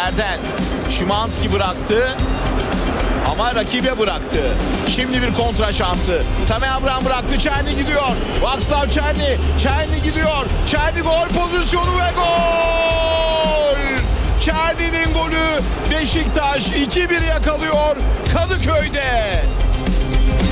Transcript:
yerden. Szymański bıraktı. Ama rakibe bıraktı. Şimdi bir kontra şansı. Tammy Abraham bıraktı. Çerni gidiyor. Václav Černý. Černý gidiyor. Černý gol pozisyonu ve gol! Černy'nin golü Beşiktaş 2-1 yakalıyor Kadıköy'de.